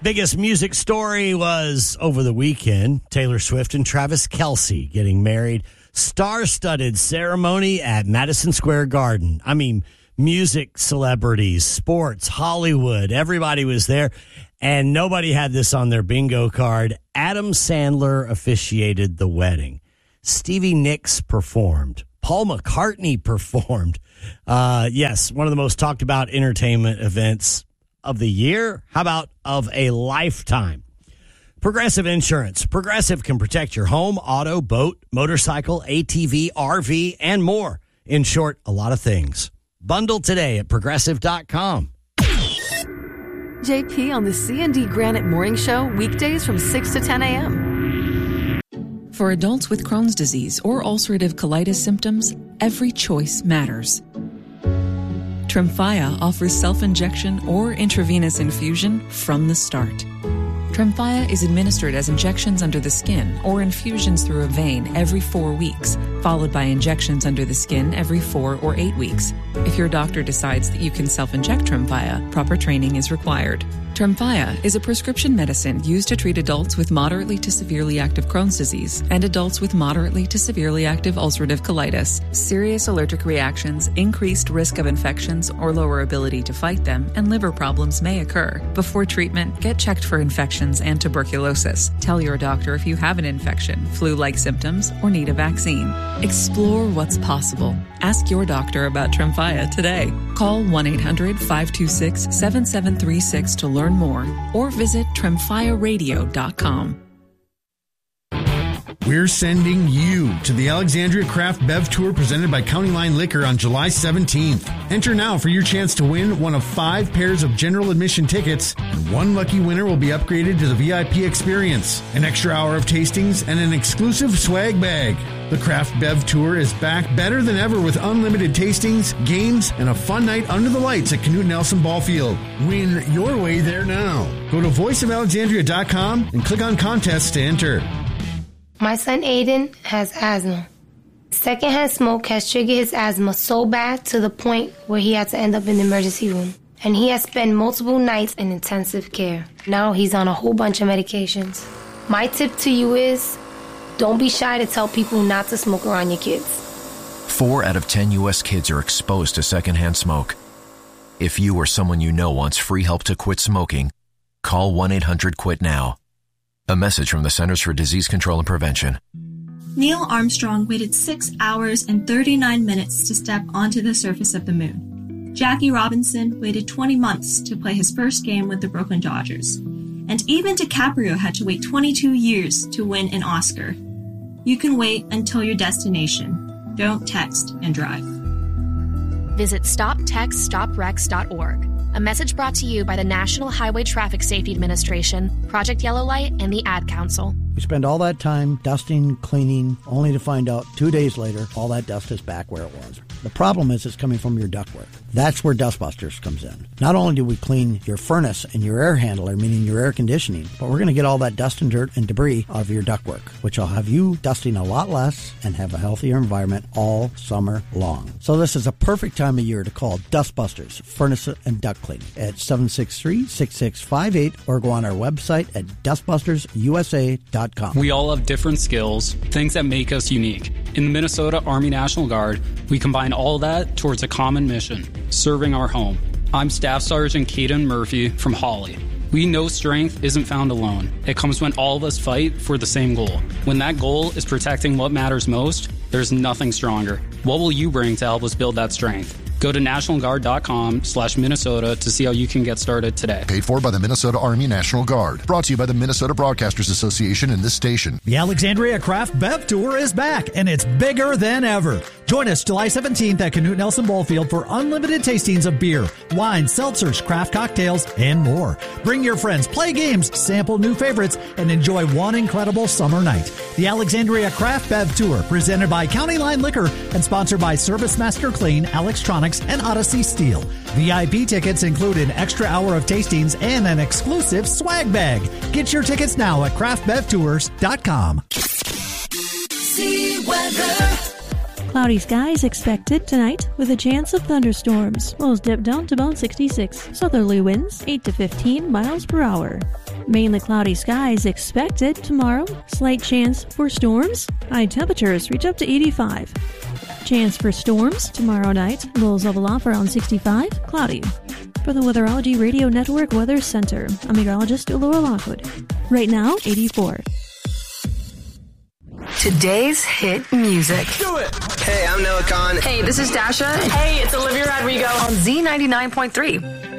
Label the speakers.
Speaker 1: Biggest music story was over the weekend. Taylor Swift and Travis Kelce getting married. Star-studded ceremony at Madison Square Garden. I mean, music celebrities, sports, Hollywood, everybody was there. And nobody had this on their bingo card. Adam Sandler officiated the wedding. Stevie Nicks performed. Paul McCartney performed. Yes, one of the most talked about entertainment events of the year. How about of a lifetime? Progressive Insurance. Progressive can protect your home, auto, boat, motorcycle, ATV, RV, and more. In short, a lot of things. Bundle today at Progressive.com.
Speaker 2: JP on the C&D Granite Morning Show, weekdays from 6 to 10 a.m.
Speaker 3: For adults with Crohn's disease or ulcerative colitis symptoms, every choice matters. Tremfya offers self-injection or intravenous infusion from the start. Tremfya is administered as injections under the skin or infusions through a vein every 4 weeks, followed by injections under the skin every 4 or 8 weeks. If your doctor decides that you can self-inject Tremfya, proper training is required. Tremfya is a prescription medicine used to treat adults with moderately to severely active Crohn's disease and adults with moderately to severely active ulcerative colitis. Serious allergic reactions, increased risk of infections or lower ability to fight them, and liver problems may occur. Before treatment, get checked for infections and tuberculosis. Tell your doctor if you have an infection, flu-like symptoms, or need a vaccine. Explore what's possible. Ask your doctor about Tremfya today. Call 1-800-526-7736 to learn more, or visit TremfyaRadio.com.
Speaker 4: We're sending you to the Alexandria Craft Bev Tour presented by County Line Liquor on July 17th. Enter now for your chance to win one of 5 pairs of general admission tickets, and one lucky winner will be upgraded to the VIP experience, an extra hour of tastings, and an exclusive swag bag. The Craft Bev Tour is back better than ever with unlimited tastings, games, and a fun night under the lights at Knute Nelson Ball Field. Win your way there now. Go to voiceofalexandria.com and click on contests to enter.
Speaker 5: My son Aiden has asthma. Secondhand smoke has triggered his asthma so bad to the point where he had to end up in the emergency room. And he has spent multiple nights in intensive care. Now he's on a whole bunch of medications. My tip to you is, don't be shy to tell people not to smoke around your kids.
Speaker 6: 4 out of 10 U.S. kids are exposed to secondhand smoke. If you or someone you know wants free help to quit smoking, call 1-800-QUIT-NOW. A message from the Centers for Disease Control and Prevention.
Speaker 7: Neil Armstrong waited 6 hours and 39 minutes to step onto the surface of the moon. Jackie Robinson waited 20 months to play his first game with the Brooklyn Dodgers. And even DiCaprio had to wait 22 years to win an Oscar. You can wait until your destination. Don't text and drive.
Speaker 8: Visit StopTextStopWrecks.org. A message brought to you by the National Highway Traffic Safety Administration, Project Yellow Light, and the Ad Council.
Speaker 9: We spend all that time dusting, cleaning, only to find out 2 days later, all that dust is back where it was. The problem is it's coming from your ductwork. That's where Dustbusters comes in. Not only do we clean your furnace and your air handler, meaning your air conditioning, but we're going to get all that dust and dirt and debris out of your ductwork, which will have you dusting a lot less and have a healthier environment all summer long. So this is a perfect time of year to call Dustbusters Furnace and Duct Cleaning at 763-6658 or go on our website at dustbustersusa.com.
Speaker 10: We all have different skills, things that make us unique. In the Minnesota Army National Guard, we combine all that towards a common mission, serving our home. I'm Staff Sergeant Caden Murphy from Hawley. We know strength isn't found alone. It comes when all of us fight for the same goal. When that goal is protecting what matters most, there's nothing stronger. What will you bring to help us build that strength? Go to nationalguard.com/Minnesota to see how you can get started today.
Speaker 11: Paid for by the Minnesota Army National Guard. Brought to you by the Minnesota Broadcasters Association and this station.
Speaker 12: The Alexandria Craft Bev Tour is back, and it's bigger than ever. Join us July 17th at Knute Nelson Ball Field for unlimited tastings of beer, wine, seltzers, craft cocktails, and more. Bring your friends, play games, sample new favorites, and enjoy one incredible summer night. The Alexandria Craft Bev Tour, presented by County Line Liquor and sponsored by Service Master Clean, Alextronics, and Odyssey Steel. VIP tickets include an extra hour of tastings and an exclusive swag bag. Get your tickets now at craftbevtours.com.
Speaker 13: See weather. Cloudy skies expected tonight with a chance of thunderstorms. Lows dip down to about 66. Southerly winds 8 to 15 miles per hour. Mainly cloudy skies expected tomorrow. Slight chance for storms. High temperatures reach up to 85. Chance for storms tomorrow night. Lows level off around 65. Cloudy. For the Weatherology Radio Network Weather Center, I'm meteorologist Laura Lockwood. Right now, 84.
Speaker 2: Today's hit music.
Speaker 14: Do it! Hey, I'm Noah Khan.
Speaker 2: Hey, this is Dasha.
Speaker 14: Hey, it's Olivia Rodrigo.
Speaker 2: On Z99.3.